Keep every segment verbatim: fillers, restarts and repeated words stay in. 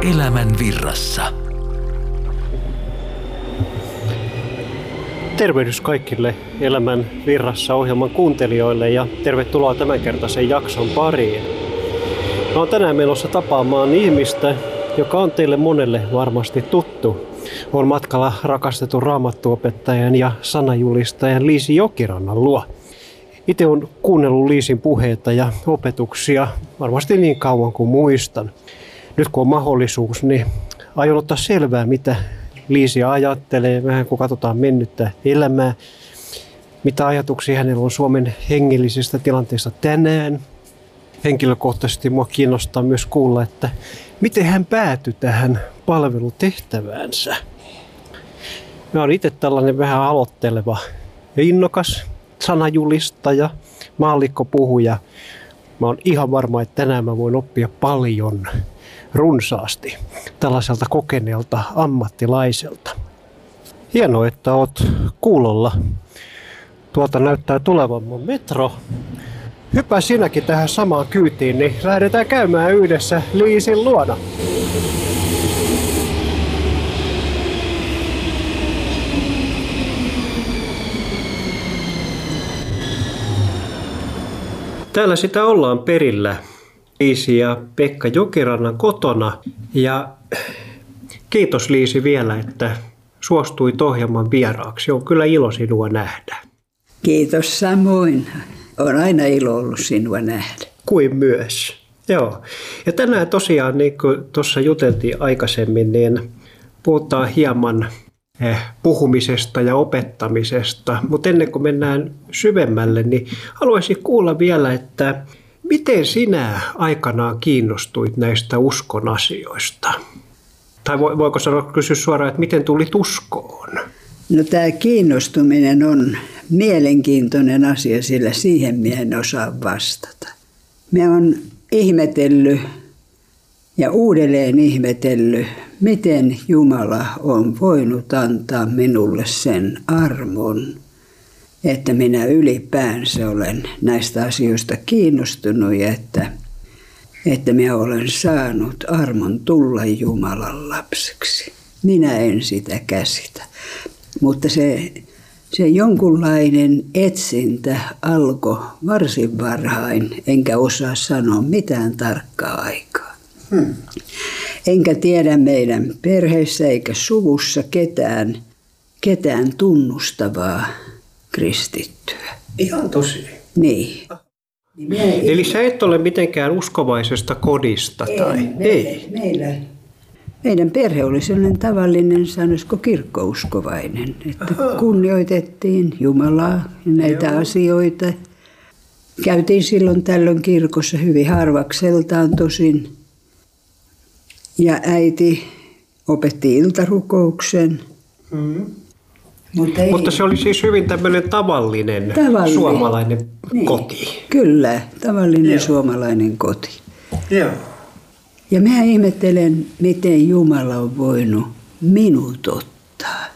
Elämän virrassa. Tervehdys kaikille Elämän virrassa -ohjelman kuuntelijoille ja tervetuloa tämänkertaisen jakson pariin. Mä oon tänään menossa tapaamaan ihmistä, joka on teille monelle varmasti tuttu. Olen matkalla rakastetun raamattuopettajan ja sanajulistajan Liisi Jokirannan luo. Itse olen kuunnellut Liisin puheita ja opetuksia varmasti niin kauan kuin muistan. Nyt kun on mahdollisuus, niin aion ottaa selvää, mitä Liisi ajattelee, vähän kun katsotaan mennyttä elämää, mitä ajatuksia hänellä on Suomen hengellisestä tilanteesta tänään. Henkilökohtaisesti minua kiinnostaa myös kuulla, että miten hän päätyi tähän palvelutehtäväänsä. Mä olen itse tällainen vähän aloitteleva ja innokas sanajulistaja, maallikkopuhuja. Mä olen ihan varma, että tänään mä voin oppia paljon, runsaasti, tällaiselta kokeneelta ammattilaiselta. Hienoa, että oot kuulolla. Tuolta näyttää tulevan mun metro. Hyppää sinäkin tähän samaan kyytiin, niin lähdetään käymään yhdessä Liisin luona. Täällä sitä ollaan perillä Liisi ja Pekka Jokirannan kotona. Ja kiitos Liisi vielä, että suostuit ohjelman vieraaksi. On kyllä ilo sinua nähdä. Kiitos samoin. On aina ilo ollut sinua nähdä. Kuin myös. Joo. Ja tänään tosiaan, niin kuin tuossa juteltiin aikaisemmin, niin puhutaan hieman eh, puhumisesta ja opettamisesta. Mutta ennen kuin mennään syvemmälle, niin haluaisin kuulla vielä, että miten sinä aikanaan kiinnostuit näistä uskon asioista? Tai voiko sanoa, kysyä suoraan, että miten tulit uskoon? No tämä kiinnostuminen on mielenkiintoinen asia, sillä siihen minä en osaa vastata. Minä olen ihmetellyt ja uudelleen ihmetellyt, miten Jumala on voinut antaa minulle sen armon, että minä ylipäänsä olen näistä asioista kiinnostunut ja että, että minä olen saanut armon tulla Jumalan lapseksi. Minä en sitä käsitä, mutta se, se jonkunlainen etsintä alkoi varsin varhain, enkä osaa sanoa mitään tarkkaa aikaa. Hmm. Enkä tiedä meidän perheessä eikä suvussa ketään, ketään tunnustavaa kristittyä. Ihan tosi. Niin. Eli sä et ole mitenkään uskovaisesta kodista? Ei, tai? meillä, Ei. Meillä, meidän perhe oli sellainen tavallinen, sanoisiko kirkkouskovainen. Että kunnioitettiin Jumalaa ja näitä Joo. asioita. Käytiin silloin tällöin kirkossa hyvin harvakseltaan tosin. Ja äiti opetti iltarukouksen. Hmm. Mutta, Mutta se oli siis hyvin tämmöinen tavallinen, tavallinen. suomalainen niin. koti. Kyllä, tavallinen Joo. suomalainen koti. Joo. Ja mä ihmettelen, miten Jumala on voinut minut ottaa.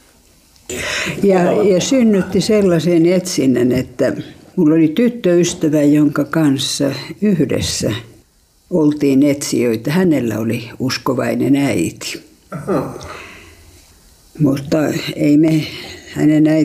Ja, ja synnytti sellaisen etsinnän, että mulla oli tyttöystävä, jonka kanssa yhdessä oltiin etsijöitä. Hänellä oli uskovainen äiti. Aha. Mutta ei me hänen äiti